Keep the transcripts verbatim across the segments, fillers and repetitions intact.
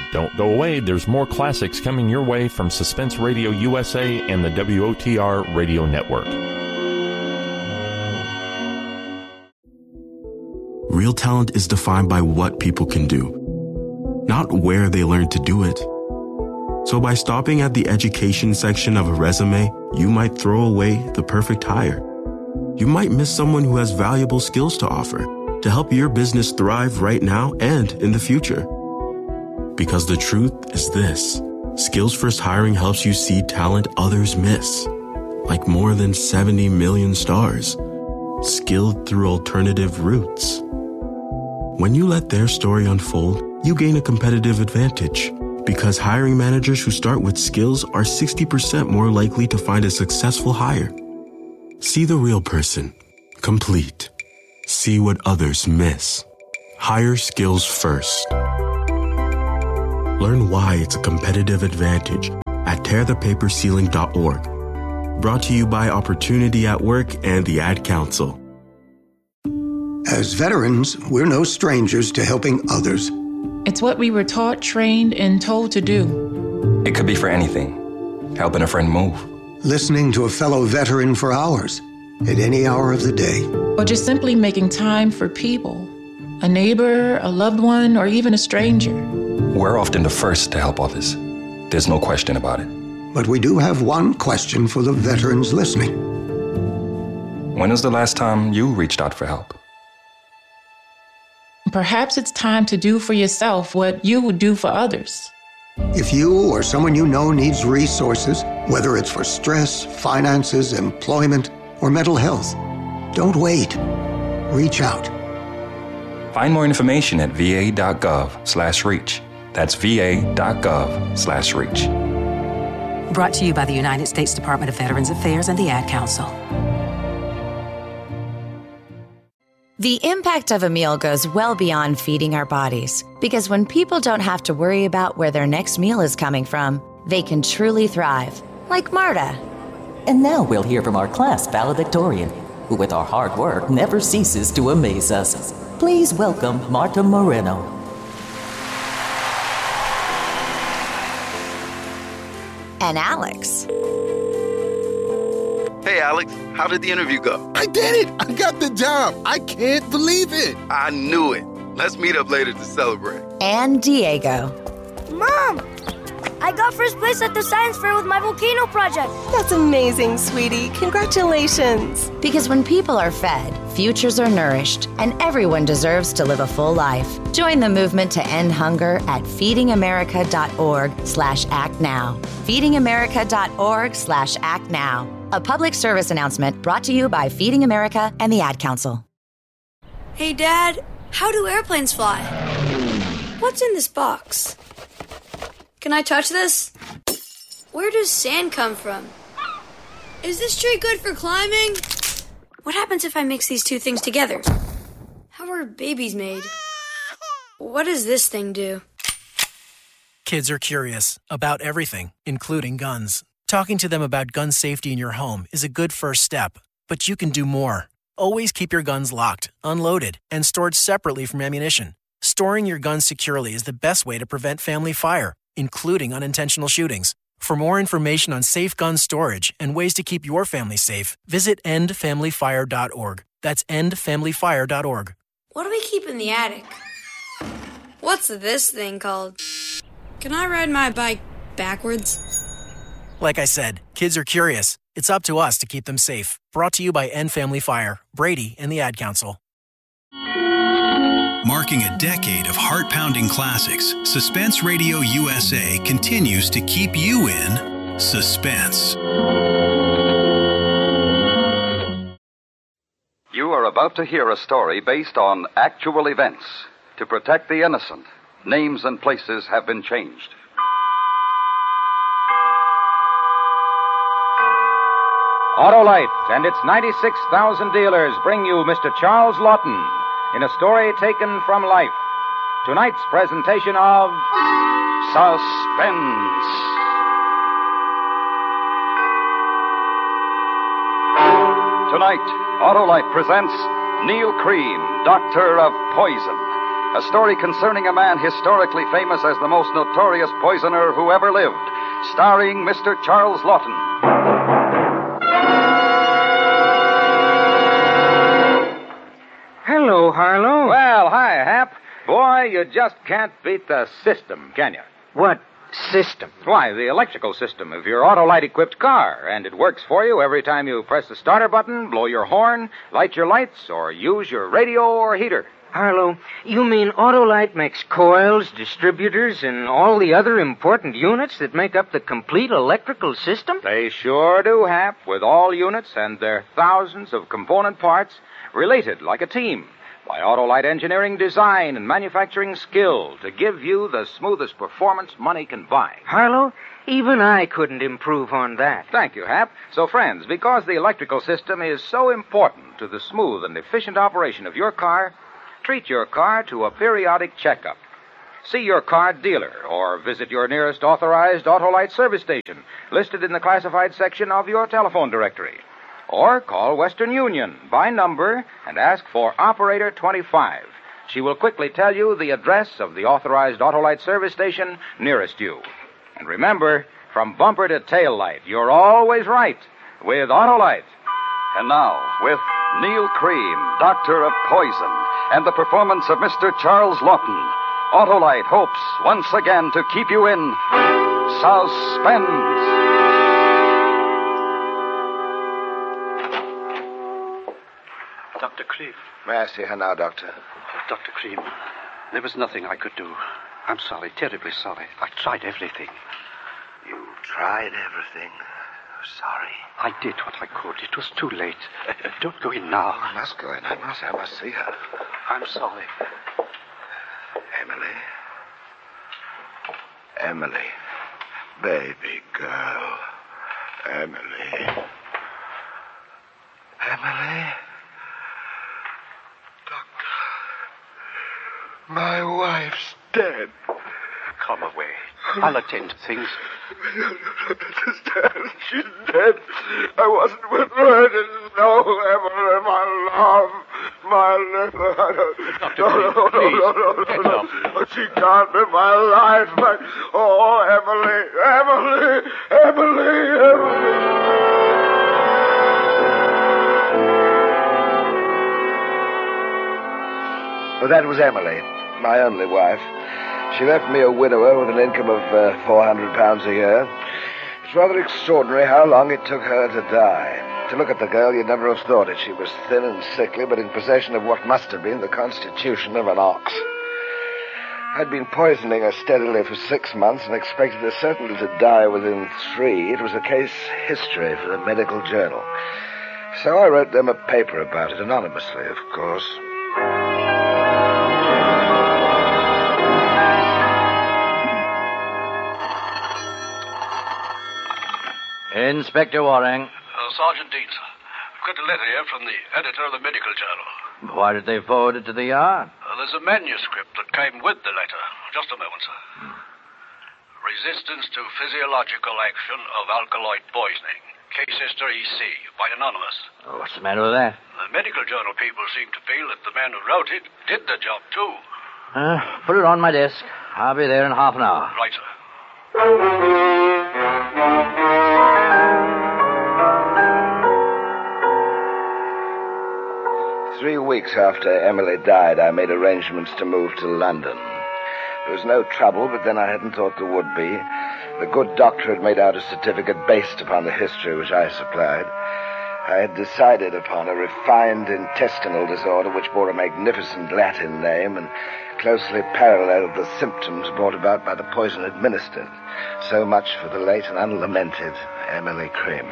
Don't go away. There's more classics coming your way from Suspense Radio U S A and the W O T R Radio Network. Real talent is defined by what people can do, not where they learn to do it. So by stopping at the education section of a resume, you might throw away the perfect hire. You might miss someone who has valuable skills to offer to help your business thrive right now and in the future. Because the truth is this: Skills First Hiring helps you see talent others miss, like more than seventy million stars, skilled through alternative routes. When you let their story unfold, you gain a competitive advantage, because hiring managers who start with skills are sixty percent more likely to find a successful hire. See the real person, complete. See what others miss. Hire skills first. Learn why it's a competitive advantage at tear the paper ceiling dot org. Brought to you by Opportunity at Work and the Ad Council. As veterans, we're no strangers to helping others. It's what we were taught, trained, and told to do. It could be for anything. Helping a friend move. Listening to a fellow veteran for hours, at any hour of the day. Or just simply making time for people. A neighbor, a loved one, or even a stranger. We're often the first to help others. There's no question about it. But we do have one question for the veterans listening. When was the last time you reached out for help? Perhaps it's time to do for yourself what you would do for others. If you or someone you know needs resources, whether it's for stress, finances, employment, or mental health, don't wait. Reach out. Find more information at va.gov slash reach. That's va.gov slash reach. Brought to you by the United States Department of Veterans Affairs and the Ad Council. The impact of a meal goes well beyond feeding our bodies, because when people don't have to worry about where their next meal is coming from, they can truly thrive, like Marta. And now we'll hear from our class valedictorian, who with our hard work never ceases to amaze us. Please welcome Marta Moreno. And Alex. Hey, Alex, how did the interview go? I did it! I got the job! I can't believe it! I knew it. Let's meet up later to celebrate. And Diego. Mom! I got first place at the science fair with my volcano project. That's amazing, sweetie. Congratulations. Because when people are fed, futures are nourished, and everyone deserves to live a full life. Join the movement to end hunger at feedingamerica.org slash act now. feedingamerica.org slash act now. A public service announcement brought to you by Feeding America and the Ad Council. Hey, Dad, how do airplanes fly? What's in this box? Can I touch this? Where does sand come from? Is this tree good for climbing? What happens if I mix these two things together? How are babies made? What does this thing do? Kids are curious about everything, including guns. Talking to them about gun safety in your home is a good first step, but you can do more. Always keep your guns locked, unloaded, and stored separately from ammunition. Storing your guns securely is the best way to prevent family fire, including unintentional shootings. For more information on safe gun storage and ways to keep your family safe, visit end family fire dot org. That's end family fire dot org. What do we keep in the attic? What's this thing called? Can I ride my bike backwards? Like I said, kids are curious. It's up to us to keep them safe. Brought to you by End Family Fire, Brady, and the Ad Council. Marking a decade of heart-pounding classics, Suspense Radio U S A continues to keep you in suspense. You are about to hear a story based on actual events. To protect the innocent, names and places have been changed. Autolite and its ninety-six thousand dealers bring you Mister Charles Lawton in a story taken from life. Tonight's presentation of Suspense. Tonight, Autolite presents Neil Cream, Doctor of Poison, a story concerning a man historically famous as the most notorious poisoner who ever lived, starring Mister Charles Lawton. Hello, Harlow. Well, hi, Hap. Boy, you just can't beat the system, can you? What system? Why, the electrical system of your Autolite-equipped car. And it works for you every time you press the starter button, blow your horn, light your lights, or use your radio or heater. Harlow, you mean Autolite makes coils, distributors, and all the other important units that make up the complete electrical system? They sure do, Hap, with all units and their thousands of component parts related like a team by Autolite engineering design and manufacturing skill to give you the smoothest performance money can buy. Harlow, even I couldn't improve on that. Thank you, Hap. So, friends, because the electrical system is so important to the smooth and efficient operation of your car, treat your car to a periodic checkup. See your car dealer or visit your nearest authorized Autolite service station listed in the classified section of your telephone directory. Or call Western Union by number and ask for Operator twenty-five. She will quickly tell you the address of the authorized Autolite service station nearest you. And remember, from bumper to tail light, you're always right with Autolite. And now, with Neil Cream, Doctor of Poison, and the performance of Mister Charles Lawton, Autolite hopes once again to keep you in suspense. Doctor Cream. May I see her now, Doctor? Doctor Cream, there was nothing I could do. I'm sorry, terribly sorry. I tried everything. You tried everything? Sorry. I did what I could. It was too late. Uh, don't go in now. I must go in. I must. I must see her. I'm sorry. Emily. Emily. Baby girl. Emily. Emily. My wife's dead. Come away. I'll attend to things. You don't understand. She's dead. I wasn't with her. I didn't know Emily, my love. My little... I don't... Doctor no, no, please, no, no, no, get no, up. no. She can't be my life. My... Oh, Emily, Emily, Emily, Emily. Well, that was Emily, my only wife. She left me a widower with an income of uh, four hundred pounds a year. It's rather extraordinary how long it took her to die. To look at the girl, you'd never have thought it. She was thin and sickly, but in possession of what must have been the constitution of an ox. I'd been poisoning her steadily for six months and expected her certainly to die within three. It was a case history for the medical journal. So I wrote them a paper about it, anonymously, of course. Inspector Waring. Uh, Sergeant Dean, sir. I've got a letter here from the editor of the medical journal. Why did they forward it to the yard? Uh, there's a manuscript that came with the letter. Just a moment, sir. Hmm. Resistance to physiological action of alkaloid poisoning. Case history C, by Anonymous. Oh, what's the matter with that? The medical journal people seem to feel that the man who wrote it did the job, too. Uh, put it on my desk. I'll be there in half an hour. Right, sir. Three weeks after Emily died, I made arrangements to move to London. There was no trouble, but then I hadn't thought there would be. The good doctor had made out a certificate based upon the history which I supplied. I had decided upon a refined intestinal disorder which bore a magnificent Latin name and closely paralleled the symptoms brought about by the poison administered. So much for the late and unlamented Emily Cream.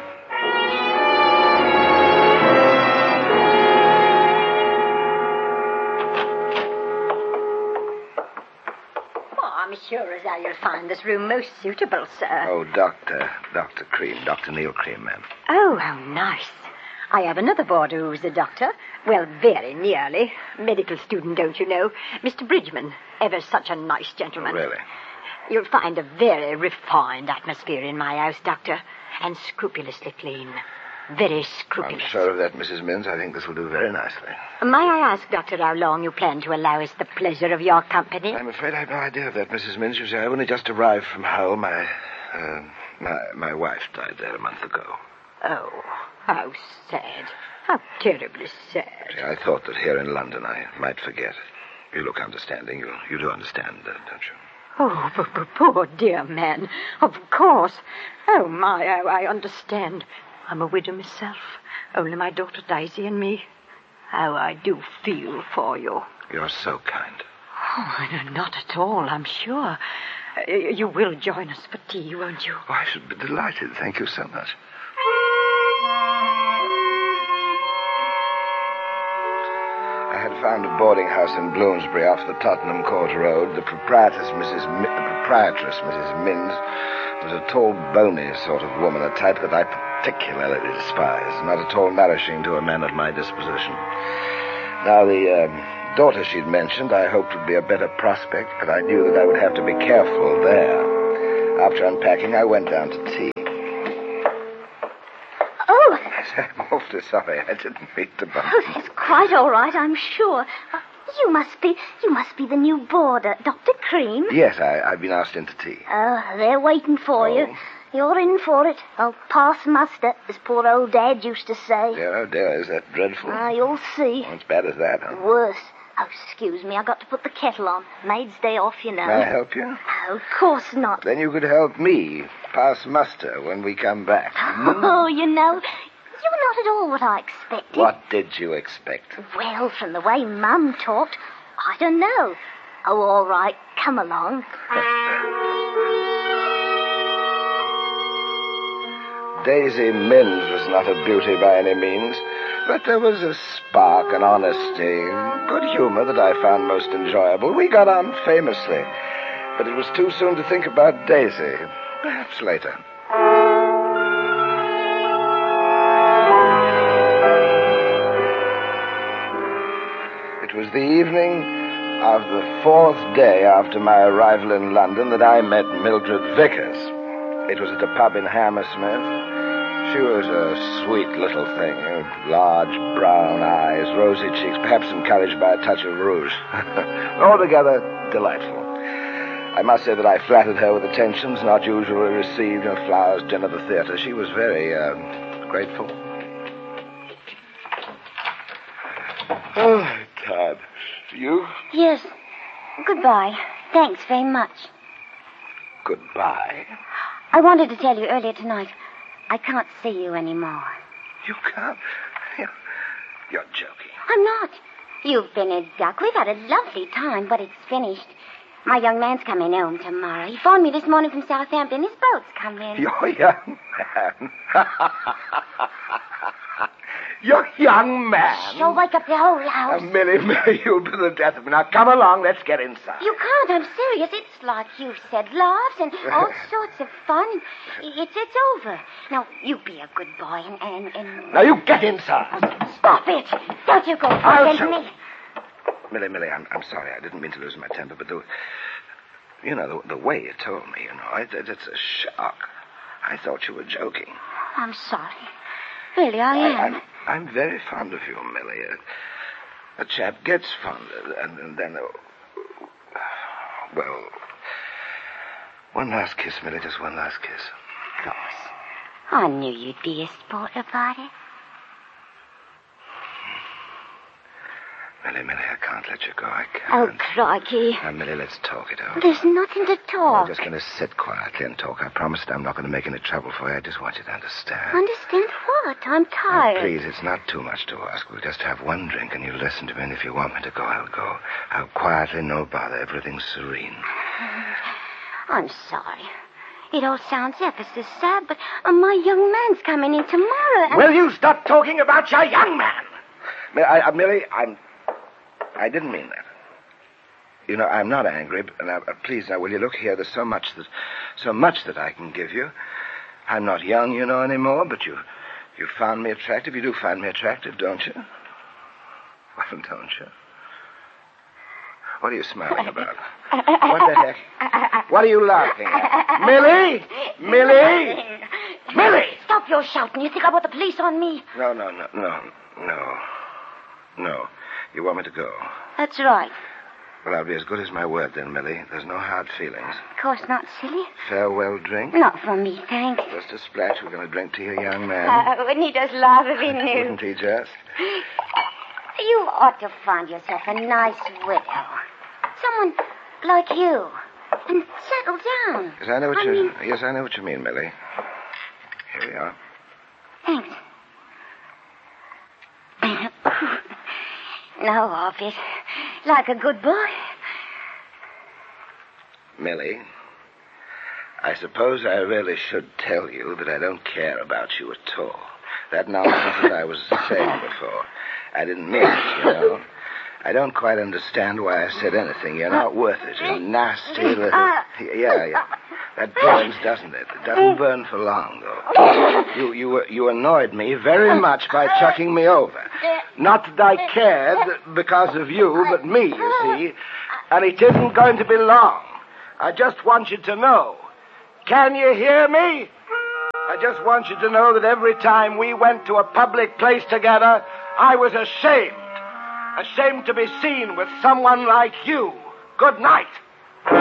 I'm sure as how you'll find this room most suitable, sir. Oh, Doctor. Doctor Cream. Doctor Neil Cream, ma'am. Oh, how nice. I have another boarder who's a doctor. Well, very nearly. Medical student, don't you know? Mister Bridgman. Ever such a nice gentleman. Oh, really? You'll find a very refined atmosphere in my house, Doctor. And scrupulously clean. Very scrupulous. I'm sure of that, Missus Minns. I think this will do very nicely. May I ask, Doctor, how long you plan to allow us the pleasure of your company? I'm afraid I have no idea of that, Missus Minns. You see, I only just arrived from Hull. My, uh, my, my wife died there a month ago. Oh, how sad. How terribly sad. See, I thought that here in London I might forget. You look understanding. You, you do understand, uh, don't you? Oh, but, but poor dear man. Of course. Oh, my, I, I understand. I'm a widow myself. Only my daughter Daisy and me. How I do feel for you. You're so kind. Oh, not at all, I'm sure. Uh, you will join us for tea, won't you? Oh, I should be delighted. Thank you so much. I had found a boarding house in Bloomsbury off the Tottenham Court Road. The proprietress, Missus M- the proprietress, Missus Minns, was a tall, bony sort of woman, a type that I particularly despise, not at all nourishing to a man of my disposition. Now, the um, daughter she'd mentioned I hoped would be a better prospect, but I knew that I would have to be careful there. After unpacking, I went down to tea. Oh! I'm awfully sorry. I didn't mean to bump. Oh, that's quite all right, I'm sure. Uh, you must be, you must be the new boarder, Doctor Cream. Yes, I, I've been asked into tea. Oh, they're waiting for Oh. you. You're in for it. I'll pass muster, as poor old Dad used to say. Dear, oh dear, is that dreadful? Ah, you'll see. Oh, as bad as that, huh? Worse. Oh, excuse me, I got to put the kettle on. Maid's day off, you know. May I help you? Oh, of course not. Then you could help me pass muster when we come back. Hmm? Oh, you know, you're not at all what I expected. What did you expect? Well, from the way Mum talked, I don't know. Oh, all right, come along. Daisy Minns was not a beauty by any means, but there was a spark, an honesty, good humor that I found most enjoyable. We got on famously, but it was too soon to think about Daisy. Perhaps later. It was the evening of the fourth day after my arrival in London that I met Mildred Vickers. It was at a pub in Hammersmith. She was a sweet little thing, large brown eyes, rosy cheeks, perhaps encouraged by a touch of rouge. Altogether delightful. I must say that I flattered her with attentions not usually received, you know, flowers, dinner, the theater. She was very uh, grateful. Oh, I'm tired. You? Yes. Goodbye. Thanks very much. Goodbye. I wanted to tell you earlier tonight, I can't see you anymore. You can't? You're, you're joking. I'm not. You've been a duck. We've had a lovely time, but it's finished. My young man's coming home tomorrow. He phoned me this morning from Southampton. His boat's coming. Your young man? Your young man? You'll wake up the whole house. Uh, Millie, Millie, you'll be the death of me. Now, come along. Let's get inside. You can't. I'm serious. It's like you've said, laughs and all sorts of fun. It's it's over. Now, you be a good boy and... and, and... Now, you get inside. Stop it. Don't you go I'll forgetting show- me. Millie, Millie, I'm, I'm sorry. I didn't mean to lose my temper, but the... You know, the, the way you told me, you know, it, it, it's a shock. I thought you were joking. I'm sorry. Really, I am. I, I'm, I'm very fond of you, Millie. A, a chap gets fond, and, and then... Uh, well... One last kiss, Millie, just one last kiss. Of course. I knew you'd be a sport about it. Millie, Millie, I can't let you go. I can't. Oh, crikey. Now, Millie, let's talk it over. There's nothing to I'm talk. just going to sit quietly and talk. I promise I'm not going to make any trouble for you. I just want you to understand. Understand what? I'm tired. Now, please, it's not too much to ask. We'll just have one drink and you listen to me. And if you want me to go, I'll go. I'll quietly, no bother. Everything's serene. I'm sorry. It all sounds ever so sad, but uh, my young man's coming in tomorrow. And... Will you stop talking about your young man? Millie, I, I, Millie, I'm... I didn't mean that. You know, I'm not angry, but now, uh, please, now, will you look here? There's so much that, so much that I can give you. I'm not young, you know, anymore, but you, you found me attractive. You do find me attractive, don't you? Well, don't you? What are you smiling about? What the heck? What are you laughing at? Millie? Millie? Millie! Stop Stop your shouting. You think I want the police on me? No, no, no, no, no. No. You want me to go? That's right. Well, I'll be as good as my word then, Millie. There's no hard feelings. Of course not, silly. Farewell drink? Not from me, thanks. Just a splash we're going to drink to your young man. Uh, wouldn't he just laugh if he knew? Wouldn't he just? You ought to find yourself a nice widow. Someone like you. And settle down. Yes, I know what I you mean... Yes, I know what you mean, Millie. Here we are. Thanks. Now off it. Like a good boy. Millie, I suppose I really should tell you that I don't care about you at all. That nonsense that I was saying before. I didn't mean it, you know. I don't quite understand why I said anything. You're not worth it. You nasty little... Yeah, yeah. That burns, doesn't it? It doesn't burn for long, though. You, you, you annoyed me very much by chucking me over. Not that I cared because of you, but me, you see. And it isn't going to be long. I just want you to know. Can you hear me? I just want you to know that every time we went to a public place together, I was ashamed. Ashamed to be seen with someone like you. Good night.